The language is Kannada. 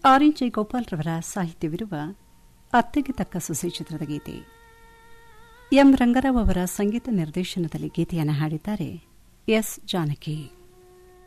ಆರ್.ಎನ್. ಜೆ. ಗೋಪಾಲ್ ರವರ ಸಾಹಿತ್ಯವಿರುವ ಅತ್ತೆಗೆ ತಕ್ಕ ಸೊಸೆ ಚಿತ್ರದ ಗೀತೆ. ಎಂ ರಂಗರಾವ್ ಅವರ ಸಂಗೀತ ನಿರ್ದೇಶನದಲ್ಲಿ ಗೀತೆಯನ್ನು ಹಾಡಿದ್ದಾರೆ ಎಸ್ ಜಾನಕಿ.